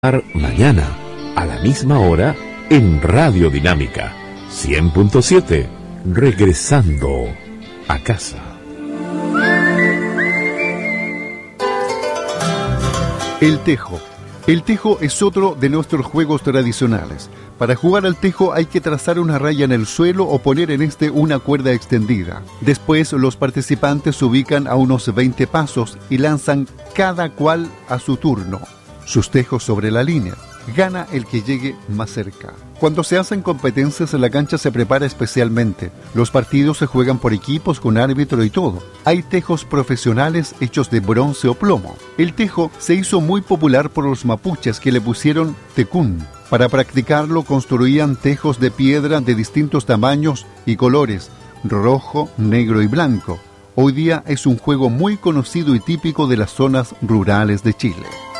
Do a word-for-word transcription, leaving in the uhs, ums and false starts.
Mañana, a la misma hora, en Radio Dinámica, cien punto siete, regresando a casa. El tejo. El tejo es otro de nuestros juegos tradicionales. Para jugar al tejo hay que trazar una raya en el suelo o poner en este una cuerda extendida. Después los participantes se ubican a unos veinte pasos y lanzan cada cual a su turno sus tejos sobre la línea. Gana el que llegue más cerca. Cuando se hacen competencias, la cancha se prepara especialmente. Los partidos se juegan por equipos con árbitro y todo. Hay tejos profesionales hechos de bronce o plomo. El tejo se hizo muy popular por los mapuches, que le pusieron tecún. Para practicarlo construían tejos de piedra de distintos tamaños y colores, rojo, negro y blanco. Hoy día es un juego muy conocido y típico de las zonas rurales de Chile.